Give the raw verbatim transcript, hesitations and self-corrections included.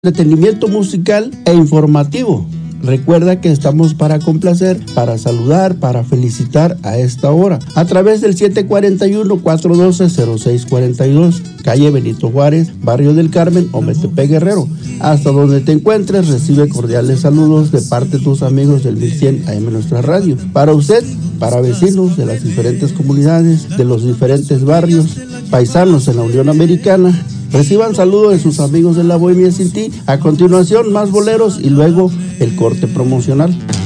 Entretenimiento musical e informativo. Recuerda que estamos para complacer, para saludar, para felicitar a esta hora. A través del siete cuatro uno, cuatro uno dos, cero seis cuatro dos, calle Benito Juárez, Barrio del Carmen, Ometepec, Guerrero. Hasta donde te encuentres, recibe cordiales saludos de parte de tus amigos del mil cien A M Nuestra Radio. Para usted, para vecinos de las diferentes comunidades, de los diferentes barrios, paisanos en la Unión Americana, reciban saludos de sus amigos de La Bohemia Sin Ti. A continuación, más boleros y luego el corte promocional.